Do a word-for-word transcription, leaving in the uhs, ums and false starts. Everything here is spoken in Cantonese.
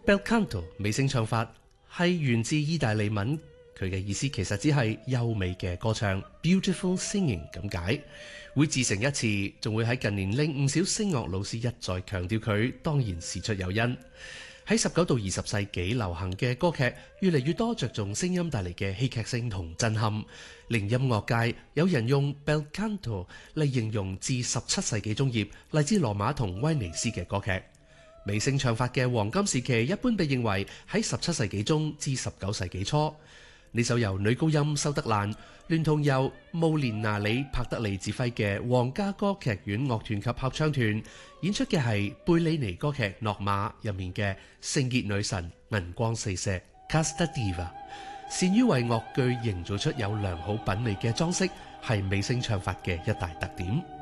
Bel canto 美聲唱法係源自意大利文，佢嘅意思其實只係優美嘅歌唱 beautiful singing 咁解，會自成一詞，仲會喺近年令唔少聲樂老師一再強調佢，當然事出有因。喺十九到二十世紀流行嘅歌劇，越嚟越多着重聲音帶嚟嘅戲劇性同震撼，令音樂界有人用 Bel canto 嚟形容自十七世紀中葉嚟自羅馬同威尼斯嘅歌劇。美聲唱法嘅黃金時期一般被認為喺十七世紀中至十九世紀初。呢首由女高音修德蘭聯同由慕連拿里帕德利指揮嘅皇家歌劇院樂團及合唱團演出嘅係貝里尼歌劇《諾瑪》入面嘅聖潔女神銀光四射 Casta Diva， 善於為樂句營造出有良好品味嘅裝飾，係美聲唱法嘅一大特點。